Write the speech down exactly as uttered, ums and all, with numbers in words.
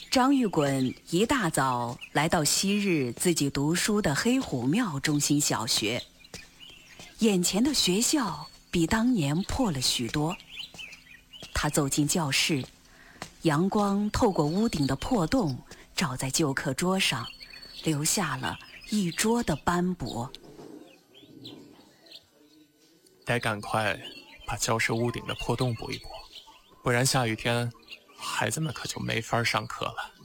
张玉滚一大早来到昔日自己读书的黑虎庙中心小学，眼前的学校比当年破了许多。他走进教室，阳光透过屋顶的破洞照在旧课桌上，留下了一桌的斑驳。 得赶快把教室屋顶的破洞补一补，不然下雨天孩子们可就没法上课了。